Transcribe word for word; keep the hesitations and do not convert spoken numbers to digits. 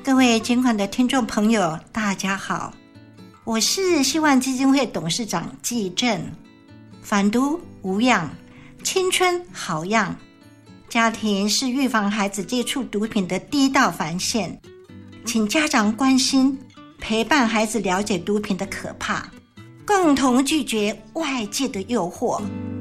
各位捐款的听众朋友，大家好，我是希望基金会董事长纪正。反毒无恙，青春好样。家庭是预防孩子接触毒品的第一道防线，请家长关心，陪伴孩子了解毒品的可怕，共同拒绝外界的诱惑。